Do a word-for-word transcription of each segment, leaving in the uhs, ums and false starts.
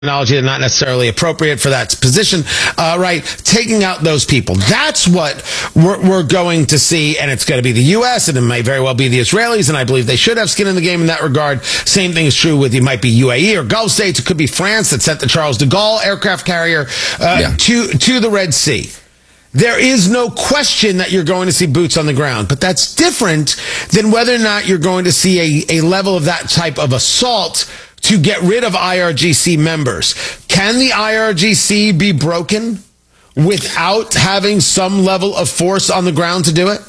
terminology are not necessarily appropriate for that position, uh, right? Taking out those people. That's what we're, we're going to see, and it's going to be the U S, and it may very well be the Israelis, and I believe they should have skin in the game in that regard. Same thing is true with, it might be U A E or Gulf states. It could be France that sent the Charles de Gaulle aircraft carrier uh, yeah. to, to the Red Sea. There is no question that you're going to see boots on the ground, but that's different than whether or not you're going to see a, a level of that type of assault to get rid of I R G C members. Can the I R G C be broken without having some level of force on the ground to do it?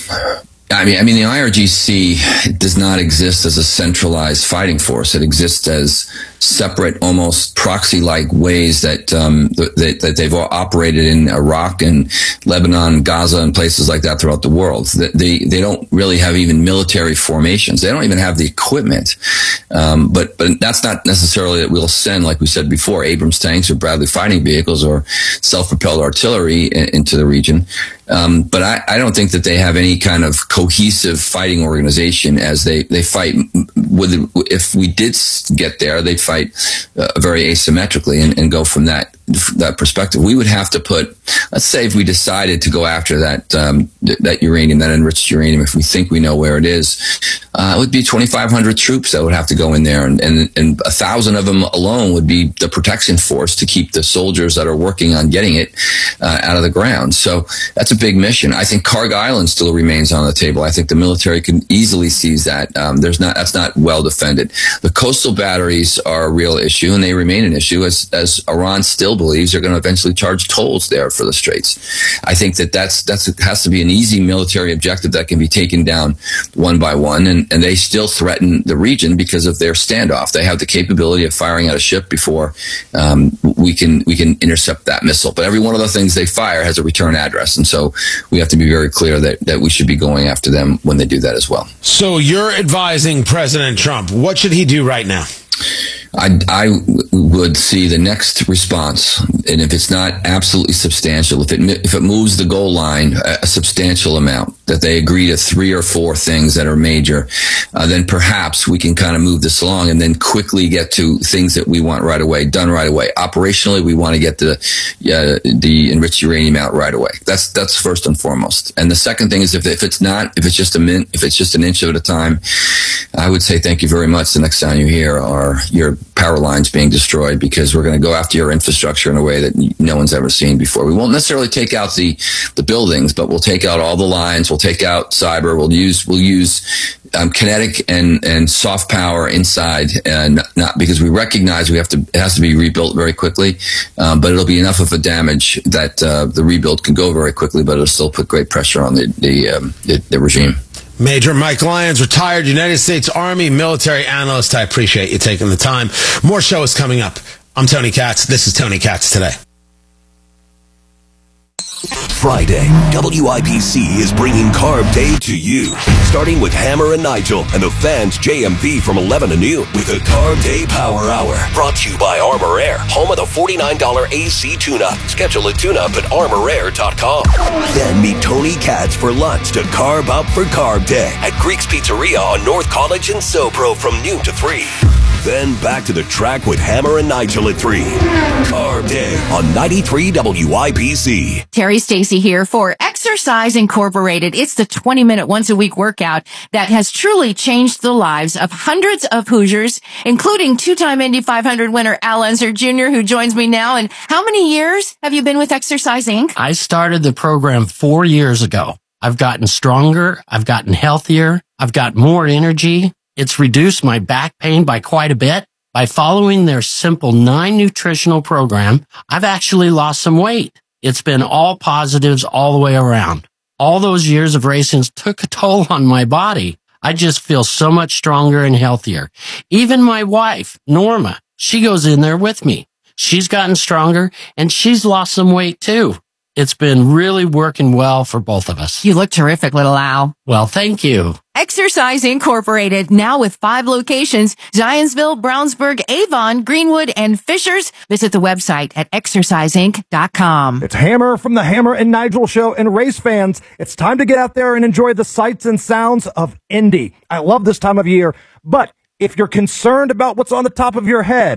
I mean, I mean, the I R G C does not exist as a centralized fighting force. It exists as separate, almost proxy-like ways that um, that, that they've all operated in Iraq and Lebanon, Gaza, and places like that throughout the world. They they don't really have even military formations. They don't even have the equipment. Um, but but that's not necessarily that we'll send, like we said before, Abrams tanks or Bradley fighting vehicles or self-propelled artillery in, into the region. Um, but I, I don't think that they have any kind of cohesive fighting organization as they, they fight. With, if we did get there, they'd fight uh, very asymmetrically and, and go from that that perspective. We would have to put, let's say if we decided to go after that um, that uranium, that enriched uranium, if we think we know where it is, uh, it would be twenty-five hundred troops that would have to go in there, and, and, and a thousand of them alone would be the protection force to keep the soldiers that are working on getting it uh, out of the ground. So that's a big mission. I think Karg Island still remains on the table. I think the military can easily seize that. Um, there's not, that's not well defended. The coastal batteries are a real issue, and they remain an issue as, as Iran still believes they're going to eventually charge tolls there for the Straits. I think that that's, that's has to be an easy military objective that can be taken down one by one, and, and they still threaten the region because of their standoff. They have the capability of firing at a ship before um, we can we can intercept that missile. But every one of the things they fire has a return address, and so we have to be very clear that, that we should be going after them when they do that as well. So you're advising President Trump. What should he do right now? I, I would see the next response, and if it's not absolutely substantial, if it if it moves the goal line a, a substantial amount, that they agree to three or four things that are major, uh, then perhaps we can kind of move this along and then quickly get to things that we want right away, done right away. Operationally, we want to get the uh, the enriched uranium out right away. That's that's first and foremost. And the second thing is if if it's not, if it's just a min, if it's just an inch at a time, I would say thank you very much. The next time you hear are your power lines being destroyed, because we're going to go after your infrastructure in a way that no one's ever seen before. We won't necessarily take out the the buildings, but we'll take out all the lines. We'll take out cyber. We'll use we'll use um, kinetic and and soft power inside, and not, not because we recognize we have to. It has to be rebuilt very quickly, um, but it'll be enough of a damage that uh, the rebuild can go very quickly, but it'll still put great pressure on the the, um, the, the regime. Major Mike Lyons, retired United States Army military analyst. I appreciate you taking the time. More show is coming up. I'm Tony Katz. This is Tony Katz Today. Friday, W I B C is bringing Carb Day to you. Starting with Hammer and Nigel and the fans J M V from eleven to noon with a Carb Day Power Hour. Brought to you by Armor Air, home of the forty-nine dollars A C tune-up. Schedule a tune-up at armor air dot com. Then meet Tony Katz for lunch to carb up for Carb Day at Greek's Pizzeria on North College and SoPro from noon to three. Then back to the track with Hammer and Nigel at three. Carb Day on ninety-three W I B C. Terry Stacy here for Exercise Incorporated. It's the twenty-minute once-a-week workout that has truly changed the lives of hundreds of Hoosiers, including two-time Indy five hundred winner Al Unser Junior, who joins me now. And how many years have you been with Exercise Incorporated? I started the program four years ago. I've gotten stronger. I've gotten healthier. I've got more energy. It's reduced my back pain by quite a bit. By following their simple nine nutritional program, I've actually lost some weight. It's been all positives all the way around. All those years of racing took a toll on my body. I just feel so much stronger and healthier. Even my wife, Norma, she goes in there with me. She's gotten stronger and she's lost some weight too. It's been really working well for both of us. You look terrific, little Al. Well, thank you. Exercise Incorporated, now with five locations: Zionsville, Brownsburg, Avon, Greenwood, and Fishers. Visit the website at exercise inc dot com. It's Hammer from the Hammer and Nigel Show, and race fans, it's time to get out there and enjoy the sights and sounds of Indy. I love this time of year, but if you're concerned about what's on the top of your head,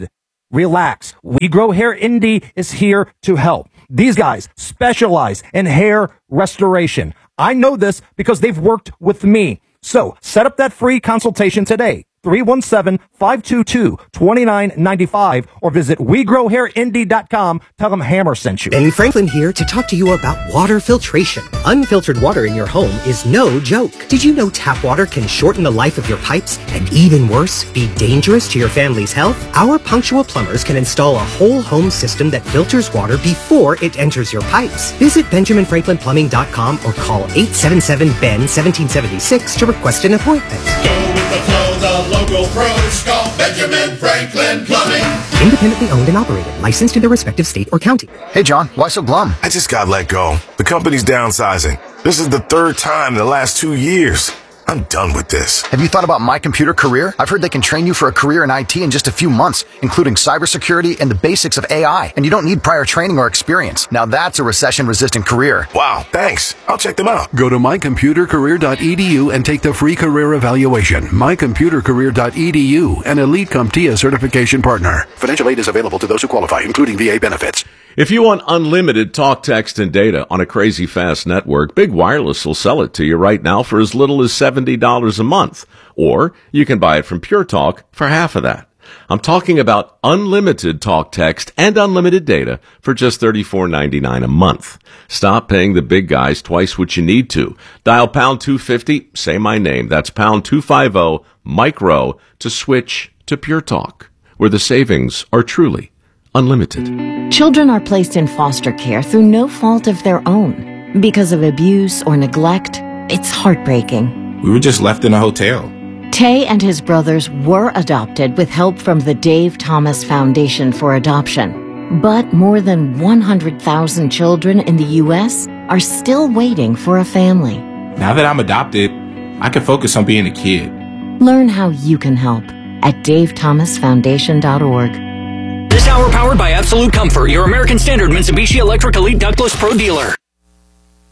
relax. We Grow Hair Indy is here to help. These guys specialize in hair restoration. I know this because they've worked with me. So set up that free consultation today. three one seven, five two two, two nine nine five or visit we grow hair indy dot com. Tell them Hammer sent you. Ben Franklin here to talk to you about water filtration. Unfiltered water in your home is no joke. Did you know tap water can shorten the life of your pipes and, even worse, be dangerous to your family's health? Our punctual plumbers can install a whole home system that filters water before it enters your pipes. Visit benjamin franklin plumbing dot com or call eight seven seven B E N one seven seven six to request an appointment. Go with the flow, the local pros call Benjamin Franklin Plumbing. Independently owned and operated, licensed in the respective state or county. Hey, John, why so glum? I just got let go. The company's downsizing. This is the third time in the last two years. I'm done with this. Have you thought about My Computer Career? I've heard they can train you for a career in I T in just a few months, including cybersecurity and the basics of A I. And you don't need prior training or experience. Now that's a recession-resistant career. Wow, thanks. I'll check them out. Go to my computer career dot e d u and take the free career evaluation. my computer career dot e d u, an Elite CompTIA certification partner. Financial aid is available to those who qualify, including V A benefits. If you want unlimited talk, text, and data on a crazy fast network, Big Wireless will sell it to you right now for as little as seventy dollars a month. Or you can buy it from Pure Talk for half of that. I'm talking about unlimited talk, text, and unlimited data for just thirty-four ninety-nine a month. Stop paying the big guys twice what you need to. Dial pound two fifty, say my name. That's pound two fifty, micro, to switch to Pure Talk, where the savings are truly unlimited. Children are placed in foster care through no fault of their own. Because of abuse or neglect, it's heartbreaking. We were just left in a hotel. Tay and his brothers were adopted with help from the Dave Thomas Foundation for Adoption. But more than one hundred thousand children in the U S are still waiting for a family. Now that I'm adopted, I can focus on being a kid. Learn how you can help at dave thomas foundation dot org. This hour powered by Absolute Comfort, your American Standard Mitsubishi Electric Elite Ductless Pro dealer.